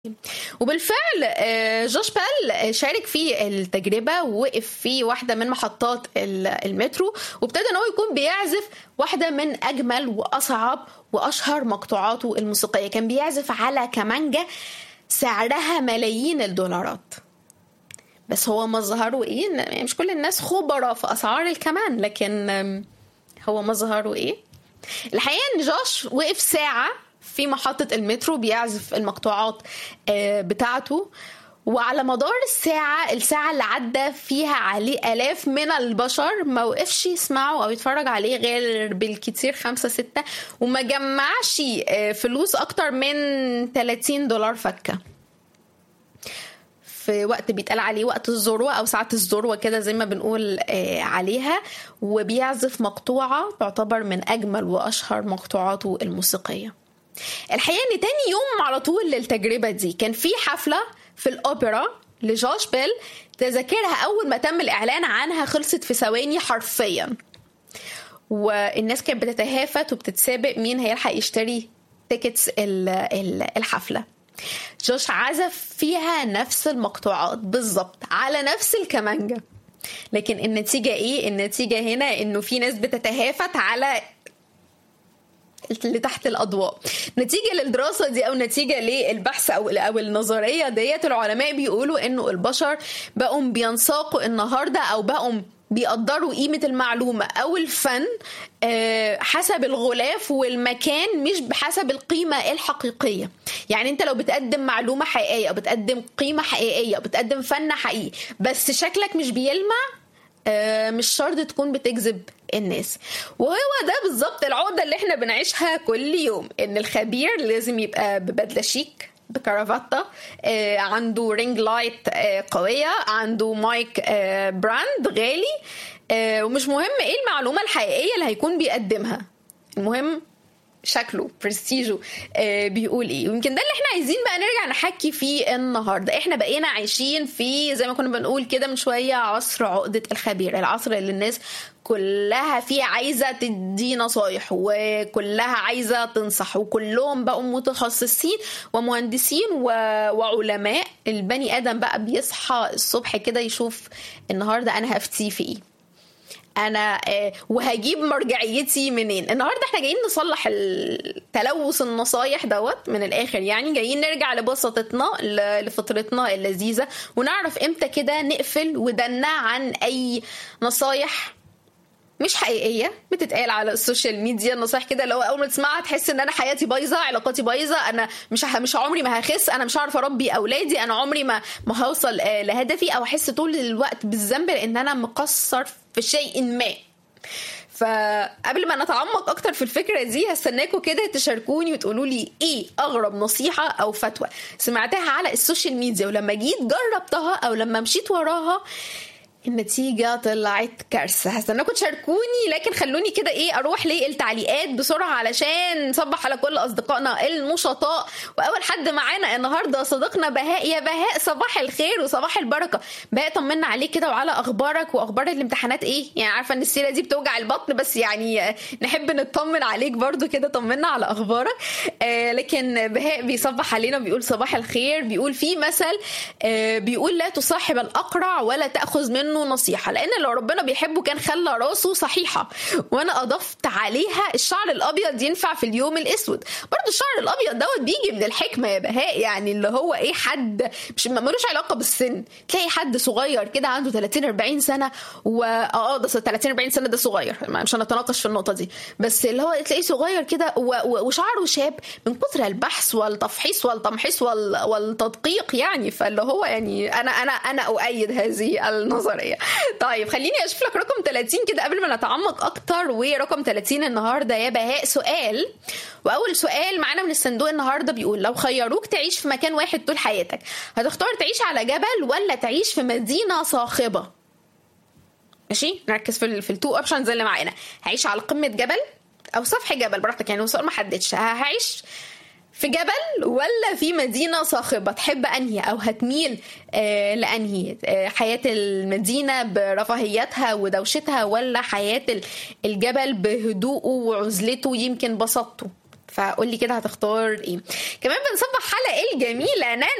وبالفعل جوش بال شارك في التجربة، ووقف في واحدة من محطات المترو، وابتدى ان هو يكون بيعزف واحدة من أجمل وأصعب وأشهر مقطوعاته الموسيقية. كان بيعزف على كمانجة سعرها ملايين الدولارات. بس هو مظهره ايه؟ مش كل الناس خبراء في أسعار الكمان، لكن هو مظهره ايه؟ الحقيقة ان جوش وقف ساعة في محطة المترو بيعزف المقطوعات بتاعته، وعلى مدار الساعة اللي عدى فيها عليه آلاف من البشر ما وقفش يسمعوا أو يتفرج عليه غير بالكتير 5-6، وما جمعش فلوس أكتر من $30 فكة في وقت بيتقال عليه وقت الذروة أو ساعة الذروة كده زي ما بنقول عليها، وبيعزف مقطوعة تعتبر من أجمل وأشهر مقطوعاته الموسيقية. الحقيقة ان تاني يوم على طول للتجربة دي كان في حفلة في الأوبرا لجوش بيل، تذاكرها أول ما تم الإعلان عنها خلصت في ثواني حرفيا، والناس كانت بتتهافت وبتتسابق مين هيلحق يشتري تيكتس الحفلة. جوش عزف فيها نفس المقطوعات بالظبط على نفس الكمانجة، لكن النتيجة ايه؟ النتيجة هنا انه في ناس بتتهافت على اللي تحت الأضواء. نتيجة للدراسة دي أو نتيجة للبحث أو النظرية ديت، العلماء بيقولوا إنه البشر بقوا بينساقوا النهاردة أو بقوا بيقدروا قيمة المعلومة أو الفن حسب الغلاف والمكان، مش بحسب القيمة الحقيقية. يعني أنت لو بتقدم معلومة حقيقية أو بتقدم قيمة حقيقية أو بتقدم فن حقيقي بس شكلك مش بيلمع، مش شرط تكون بتجذب الناس. وهو ده بالظبط العقدة اللي احنا بنعيشها كل يوم، ان الخبير لازم يبقى ببدلة شيك بكرافتة، عنده رينج لايت قوية، عنده مايك براند غالي، ومش مهم ايه المعلومة الحقيقية اللي هيكون بيقدمها، المهم شكله برستيجه بيقول ايه. ويمكن ده اللي احنا عايزين بقى نرجع نحكي فيه النهارده. احنا بقينا عايشين في زي ما كنا بنقول كده من شويه عصر عقده الخبير، العصر اللي الناس كلها فيه عايزه تدي نصايح وكلها عايزه تنصح، وكلهم بقوا متخصصين ومهندسين وعلماء. البني ادم بقى بيصحى الصبح كده يشوف النهارده انا هفتي في ايه، انا وهجيب مرجعيتي منين. النهارده احنا جايين نصلح التلوث النصايح دوت من الاخر، يعني جايين نرجع لبساطتنا لفطرتنا اللذيذه، ونعرف امتى كده نقفل ودنا عن اي نصايح مش حقيقيه بتتقال على السوشيال ميديا. النصايح كده لو اول ما تسمعها تحس ان انا حياتي بايظه، علاقاتي بايظه، انا مش عمري ما هخس، انا مش عارفه اربي اولادي، انا عمري ما هوصل لهدفي، او احس طول الوقت بالذنب لان انا مقصر في شيء ما. فقبل ما نتعمق اكتر في الفكره دي هستناكم كده تشاركوني وتقولوا لي ايه اغرب نصيحه او فتوى سمعتها على السوشيال ميديا، ولما جيت جربتها او لما مشيت وراها النتيجة طلعت كارثة. هستناكم تشاركوني، لكن خلوني كده اروح للتعليقات بسرعة علشان نصبح على كل اصدقائنا المشطاء. واول حد معانا النهاردة صديقنا بهاء. يا بهاء صباح الخير وصباح البركة. بهاء طمنا عليك كده وعلى اخبارك واخبار الامتحانات ايه، يعني عارفة ان السيرة دي بتوجع البطن بس يعني نحب نطمن عليك برضو كده، طمنا على اخبارك. لكن بهاء بيصبح علينا بيقول صباح الخير، بيقول في مثل بيقول لا تصاحب الاقرع ولا تأخذ منه نصيحة، لأن لو ربنا بيحبه كان خلى راسه صحيحة. وأنا أضفت عليها الشعر الأبيض ينفع في اليوم الأسود. برضو الشعر الأبيض دوت بيجي من الحكمة يا بهاء، يعني اللي هو حد مش ملوش علاقة بالسن. تلاقي حد صغير كده عنده 30-40 سنة ده 30-40 سنة ده صغير، مش هنتناقش في النقطة دي، بس اللي هو تلاقيه صغير كده وشعره شاب من كتر البحث والتفحيص والتمحيص والتدقيق، يعني فاللي هو يعني أنا أؤيد هذه النظرية. طيب خليني اشوف لك رقم 30 كده قبل ما نتعمق اكتر. ورقم 30 النهارده يا بهاء سؤال، واول سؤال معانا من الصندوق النهارده بيقول لو خيروك تعيش في مكان واحد طول حياتك هتختار تعيش على جبل ولا تعيش في مدينه صاخبه؟ ماشي نركز في التو اوبشنز اللي معانا. هعيش على قمه جبل او سفح جبل براحتك، يعني السؤال ما حددش هعيش في جبل ولا في مدينة صاخبة. تحب أنهي أو هتميل لأنهي؟ حياة المدينة برفاهيتها ودوشتها ولا حياة الجبل بهدوءه وعزلته يمكن بساطته؟ فقولي كده هتختار ايه. كمان بنصبح حلقة الجميلة نانا